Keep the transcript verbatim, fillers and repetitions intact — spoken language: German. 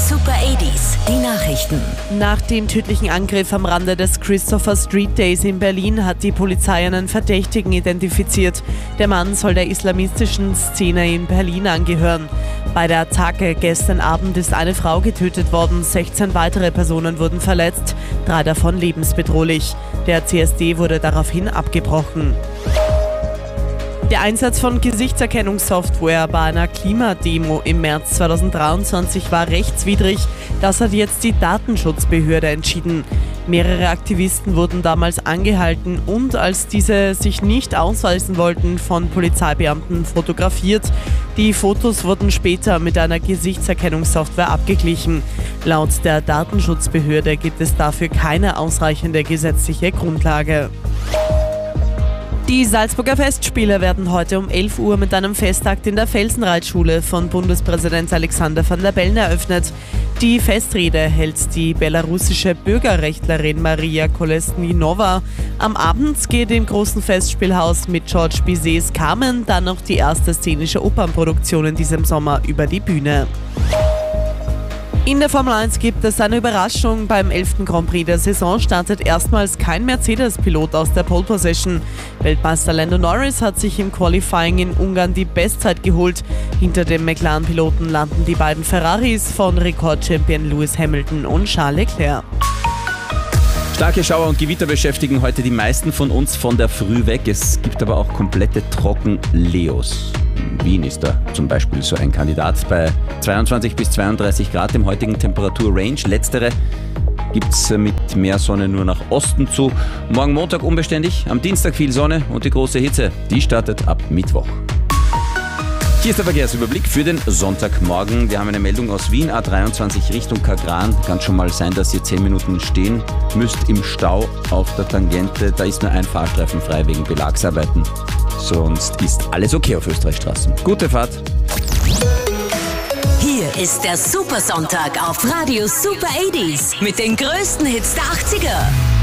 Super achtziger, die Nachrichten. Nach dem tödlichen Angriff am Rande des Christopher Street Days in Berlin hat die Polizei einen Verdächtigen identifiziert. Der Mann soll der islamistischen Szene in Berlin angehören. Bei der Attacke gestern Abend ist eine Frau getötet worden, sechzehn weitere Personen wurden verletzt, drei davon lebensbedrohlich. Der C S D wurde daraufhin abgebrochen. Der Einsatz von Gesichtserkennungssoftware bei einer Klimademo im März zweitausenddreiundzwanzig war rechtswidrig. Das hat jetzt die Datenschutzbehörde entschieden. Mehrere Aktivisten wurden damals angehalten und, als diese sich nicht ausweisen wollten, von Polizeibeamten fotografiert. Die Fotos wurden später mit einer Gesichtserkennungssoftware abgeglichen. Laut der Datenschutzbehörde gibt es dafür keine ausreichende gesetzliche Grundlage. Die Salzburger Festspiele werden heute um elf Uhr mit einem Festakt in der Felsenreitschule von Bundespräsident Alexander Van der Bellen eröffnet. Die Festrede hält die belarussische Bürgerrechtlerin Maria Kolesnynova. Am Abend geht im großen Festspielhaus mit Georges Bizets Carmen dann noch die erste szenische Opernproduktion in diesem Sommer über die Bühne. In der Formel eins gibt es eine Überraschung. Beim elften Grand Prix der Saison startet erstmals kein Mercedes-Pilot aus der Pole Position. Weltmeister Lando Norris hat sich im Qualifying in Ungarn die Bestzeit geholt. Hinter dem McLaren-Piloten landen die beiden Ferraris von Rekordchampion Lewis Hamilton und Charles Leclerc. Starke Schauer und Gewitter beschäftigen heute die meisten von uns von der Früh weg. Es gibt aber auch komplette Trockenleos. Wien ist da zum Beispiel so ein Kandidat bei zweiundzwanzig bis zweiunddreißig Grad im heutigen Temperaturrange. Letztere gibt es mit mehr Sonne nur nach Osten zu. Morgen Montag unbeständig, am Dienstag viel Sonne und die große Hitze, die startet ab Mittwoch. Hier ist der Verkehrsüberblick für den Sonntagmorgen. Wir haben eine Meldung aus Wien, A dreiundzwanzig Richtung Kagran. Kann schon mal sein, dass ihr zehn Minuten stehen müsst im Stau auf der Tangente. Da ist nur ein Fahrstreifen frei wegen Belagsarbeiten. Sonst ist alles okay auf Österreichstraßen. Gute Fahrt. Hier ist der Super Sonntag auf Radio Super achtziger mit den größten Hits der achtziger.